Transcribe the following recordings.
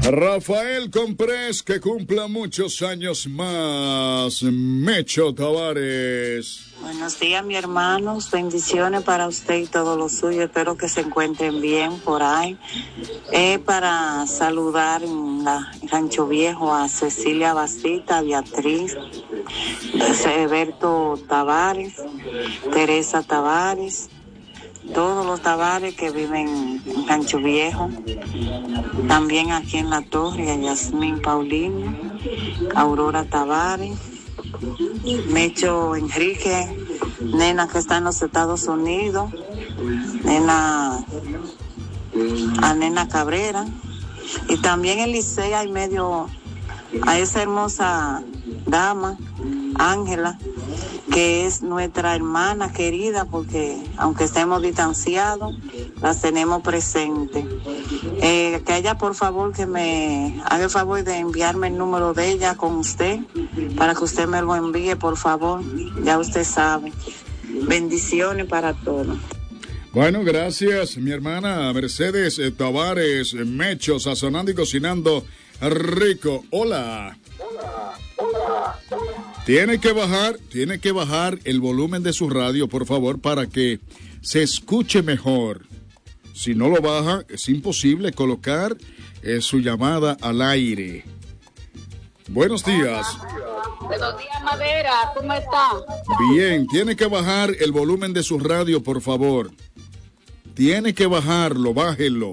Rafael Comprés, que cumpla muchos años más. Mecho Tavares. Buenos días, mi hermanos. Bendiciones para usted y todo lo suyo. Espero que se encuentren bien por ahí. Para saludar en Rancho Viejo a Cecilia Bastita, a Beatriz, Berto Tavares, Teresa Tavares, todos los Tavares que viven en Rancho Viejo, también aquí en La Torre, a Yasmín Paulino, Aurora Tavares, Mecho Enrique, nena que está en los Estados Unidos, a Nena Cabrera, y también en Licea y medio a esa hermosa dama, Ángela, que es nuestra hermana querida, porque aunque estemos distanciados, las tenemos presentes. Que ella, por favor, que me haga el favor de enviarme el número de ella con usted, para que usted me lo envíe, por favor. Ya usted sabe. Bendiciones para todos. Bueno, gracias, mi hermana Mercedes Tavares, Mecho, sazonando y cocinando rico. Hola. Tiene que bajar el volumen de su radio, por favor, para que se escuche mejor. Si no lo baja, es imposible colocar su llamada al aire. Buenos días. Buenos días, Madera. ¿Cómo está? Bien, tiene que bajar el volumen de su radio, por favor. Tiene que bajarlo, bájelo.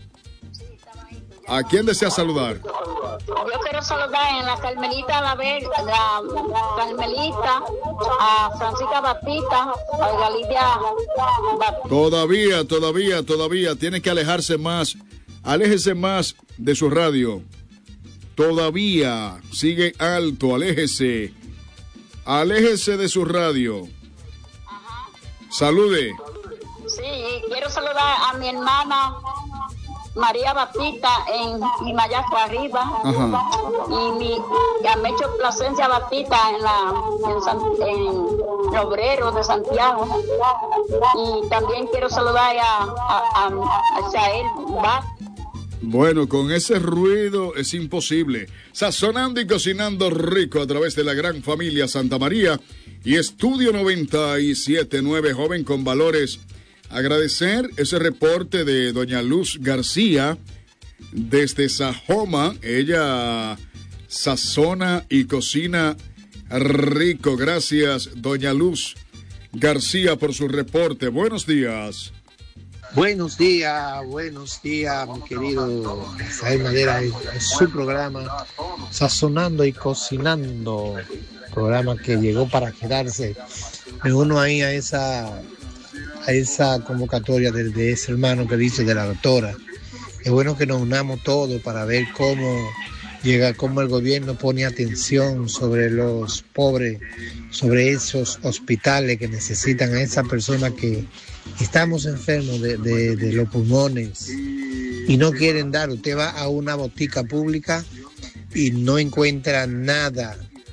¿A quién desea saludar? Yo quiero saludar en la Carmelita, la Carmelita, a Francisca Batista, a Galicia Batista. Todavía. Tiene que alejarse más. Aléjese más de su radio. Todavía. Sigue alto, aléjese. Aléjese de su radio. Ajá. Salude. Sí, quiero saludar a mi hermana María Batista en Himayaco arriba. Ajá. Y a Mecho Plasencia Batista en Obrero de Santiago. Y también quiero saludar a Chael Bat. Bueno, con ese ruido es imposible. Sazonando y cocinando rico a través de la gran familia Santa María y Estudio 97.9, joven con valores. Agradecer ese reporte de doña Luz García desde Sajoma. Ella sazona y cocina rico. Gracias, doña Luz García, por su reporte. Buenos días. Buenos días, mi querido Rafael Madera. Es su programa Sazonando y Cocinando, programa que llegó para quedarse. Me uno ahí a esa convocatoria de ese hermano que dice de la doctora. Es bueno que nos unamos todos para ver cómo el gobierno pone atención sobre los pobres, sobre esos hospitales que necesitan a esas personas que estamos enfermos de los pulmones y no quieren dar. Usted va a una botica pública y no encuentra nada.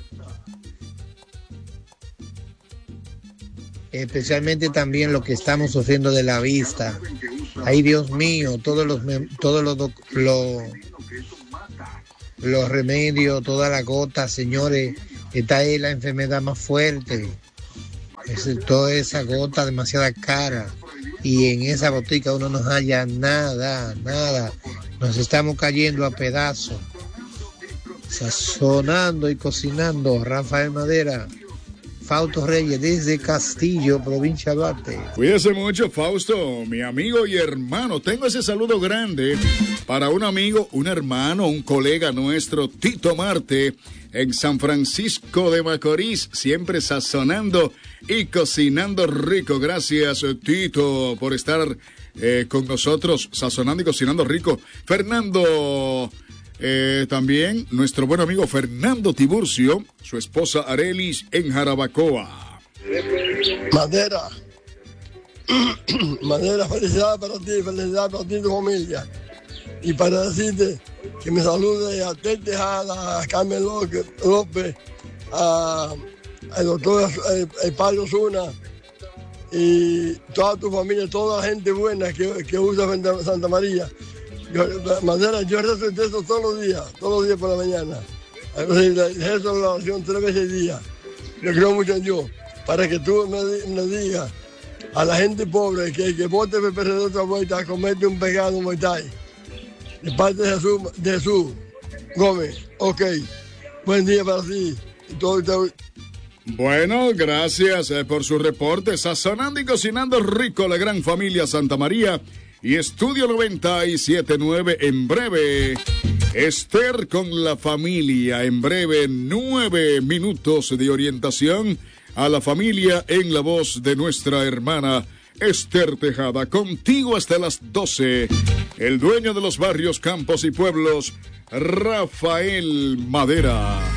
Especialmente también lo que estamos sufriendo de la vista. Ay, Dios mío, todos los remedios, toda la gota, señores, esta es la enfermedad más fuerte. Toda esa gota demasiada cara y en esa botica uno no halla nada. Nos estamos cayendo a pedazos. Sazonando y cocinando, Rafael Madera. Fausto Reyes desde Castillo, provincia de Duarte. Cuídese mucho, Fausto, mi amigo y hermano. Tengo ese saludo grande para un amigo, un hermano, un colega nuestro, Tito Marte, en San Francisco de Macorís, siempre sazonando y cocinando rico. Gracias, Tito, por estar con nosotros, sazonando y cocinando rico. Fernando... también nuestro buen amigo Fernando Tiburcio, su esposa Arelis en Jarabacoa. Madera, felicidades para ti y tu familia. Y para decirte que me salude a Ted Tejada, a Carmen López, al doctor Pablo Zuna y toda tu familia, toda la gente buena que usa Santa María. Madera, yo rezo el texto todos los días por la mañana. Rezo la oración 3 veces al día. Yo creo mucho en Dios, para que tú me digas a la gente pobre que el que vote el PRD otra vuelta comete un pecado mortal. De parte de Jesús Gómez. Ok. Buen día para ti. Bueno, gracias por su reporte. Sazonando y cocinando rico, la gran familia Santa María y Estudio 97.9 en breve. Esther con la familia, en breve 9 minutos de orientación a la familia en la voz de nuestra hermana Esther Tejada. Contigo hasta las 12, el dueño de los barrios, campos y pueblos, Rafael Madera.